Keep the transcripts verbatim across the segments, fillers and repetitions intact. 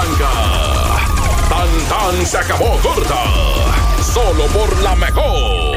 arranca. Tan tan se acabó corta. Solo por la mejor.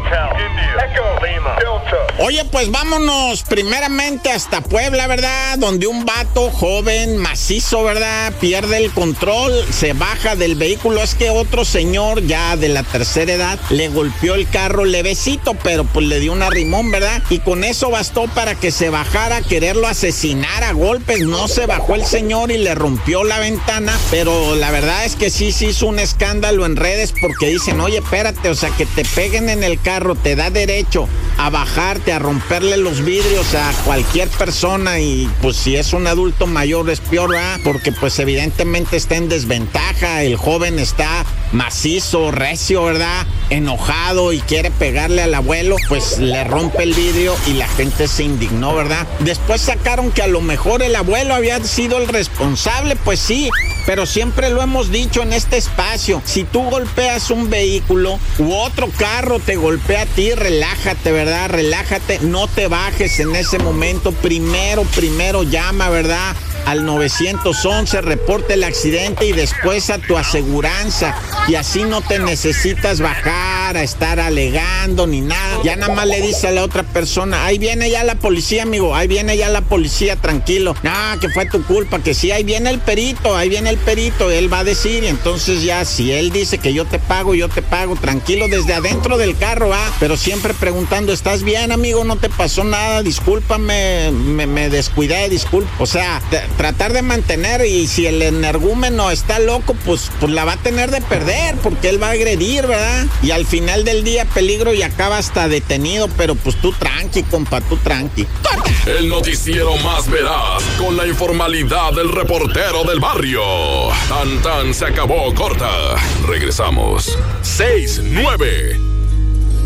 Oye, pues vámonos primeramente hasta Puebla, ¿verdad? Donde un vato joven, macizo, ¿verdad? Pierde el control, se baja del vehículo. Es que otro señor ya de la tercera edad le golpeó el carro levecito, pero pues le dio un arrimón, ¿verdad? Y con eso bastó para que se bajara a quererlo asesinar a golpes. No se bajó el señor y le rompió la ventana, pero la verdad es que sí se hizo un escándalo en redes porque dicen, oye, espérate, o sea, que te peguen en el carro te da derecho a bajarte, a romperle los vidrios a cualquier persona, y pues si es un adulto mayor es peor, ¿verdad? Porque pues evidentemente está en desventaja, el joven está macizo, recio, ¿verdad? Enojado y quiere pegarle al abuelo, pues le rompe el vidrio y la gente se indignó, ¿verdad? Después sacaron que a lo mejor el abuelo había sido el responsable, pues sí, pero siempre lo hemos dicho en este espacio, si tú golpeas un vehículo u otro carro te golpea a ti, relájate, ¿verdad? Relájate, no te bajes en ese momento, primero, primero llama, ¿verdad? Al nueve once, reporte el accidente y después a tu aseguranza. Y así no te necesitas bajar a estar alegando ni nada. Ya nada más le dice a la otra persona, ahí viene ya la policía, amigo, ahí viene ya la policía, tranquilo. No, que fue tu culpa, que sí, ahí viene el perito, ahí viene el perito, él va a decir, y entonces ya, si él dice que yo te pago, yo te pago, tranquilo, desde adentro del carro, ah, pero siempre preguntando, ¿estás bien, amigo? ¿No te pasó nada? Discúlpame, me, me descuidé, disculpa. O sea, te, tratar de mantener, y si el energúmeno está loco, pues, pues la va a tener de perder, porque él va a agredir, ¿verdad? Y al final del día peligro y acaba hasta detenido, pero pues tú tranqui, compa, tú tranqui. ¡Corta! El noticiero más veraz, con la informalidad del reportero del barrio. Tan tan se acabó corta. Regresamos. seis nueve